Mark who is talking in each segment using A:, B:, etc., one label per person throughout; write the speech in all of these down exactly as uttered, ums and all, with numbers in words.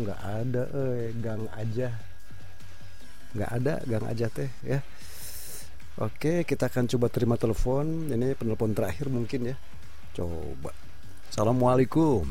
A: nggak ada, eh gang aja, nggak ada gang aja teh ya. Oke, kita akan coba terima telepon. Ini penelpon terakhir mungkin ya. Coba. Assalamualaikum.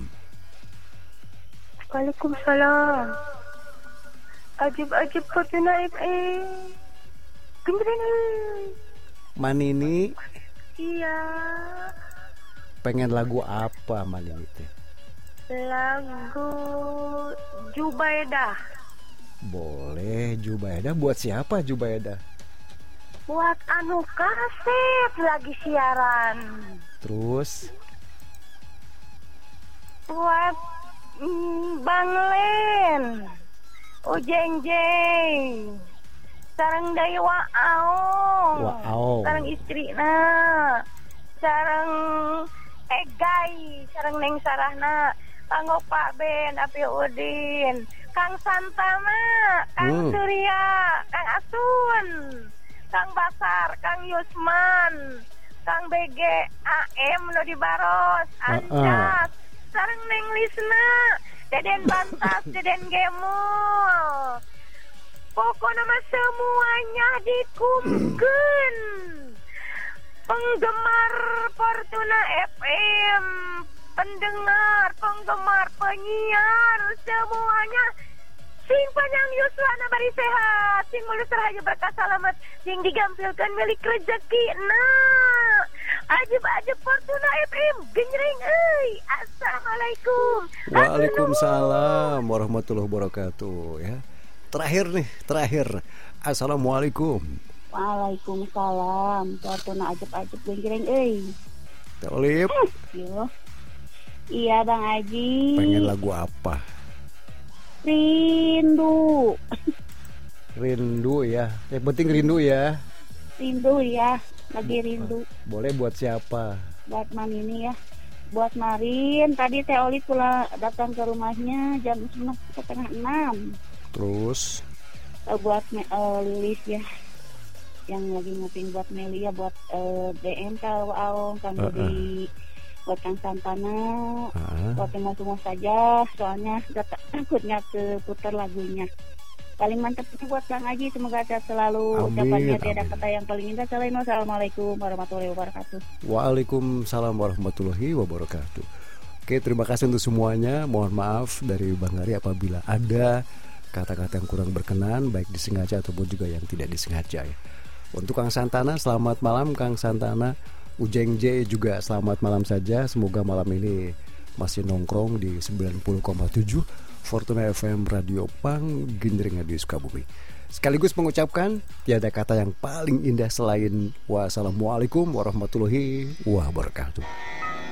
B: Waalaikumsalam. Ajib-ajib Fortuna F M. Gimana?
A: Manini.
B: Iya.
A: Pengen lagu apa Manini teh?
B: Lagu Jubaidah.
A: Boleh, Jubaidah. Buat siapa Jubaidah?
B: Buat anu kaset lagi siaran.
A: Terus
B: buat mm, Bang Len, Ujeng Jeng, sareng Dai Waau,
A: Waau.
B: sareng istrina, sareng Egai, sareng Neng Sarahna, kanggo Pak Ben, Api Udin, Kang Santana, Kang
A: Hmm.
B: Surya, Kang Asun, Kang Basar, Kang Yusman, Kang B G, A M no di Baros, Anjas, sareng Neng Lisna, Deden Bantas, Deden Gemul. Pokoknya mah semuanya dikumkeun. Penggemar Fortuna F M, pendengar, penggemar, penyiar, semuanya sing panjang yuswana bari sehat, sing mulus rahayu berkah selamat, sing digampilkan milik rezeki. Nah, ajib-ajib Fortuna F M genjreng euy. Assalamualaikum.
A: Waalaikumsalam warahmatullahi wabarakatuh ya. Terakhir nih, terakhir. Assalamualaikum.
B: Waalaikumsalam. Fortuna ajib-ajib genjreng euy.
A: Teh Olip.
B: Yo. Iya Bang Aji.
A: Pengen lagu apa?
B: Rindu.
A: Rindu ya. Yang penting rindu ya.
B: Rindu ya, lagi rindu.
A: Boleh buat siapa?
B: Buat Manini ya. Buat Marin, tadi Teh Oli pula datang ke rumahnya jam setengah enam.
A: Terus
B: Uh, buat uh, Lilis ya, yang lagi nguping buat Meli ya, buat uh, D M K Waong, Kang
A: Uh-uh.
B: Budi, buat Kang Santana,
A: Ah.
B: buat semua-semua saja, soalnya sudah tak- takutnya keputar lagunya. Paling mantap itu buat Kang Aji, semoga sehat selalu.
A: Amin,
B: Ucapannya tiada
A: amin.
B: kata yang paling indah selain wassalamualaikum warahmatullahi wabarakatuh.
A: Waalaikumsalam warahmatullahi wabarakatuh. Oke, terima kasih untuk semuanya. Mohon maaf dari Bang Ari apabila ada kata-kata yang kurang berkenan, baik disengaja ataupun juga yang tidak disengaja ya. Untuk Kang Santana, selamat malam Kang Santana. Ujeng J juga selamat malam saja. Semoga malam ini masih nongkrong di sembilan puluh koma tujuh Fortuna F M Radio Pang Genjreng di Sukabumi. Sekaligus mengucapkan tiada kata yang paling indah selain wassalamualaikum warahmatullahi wabarakatuh.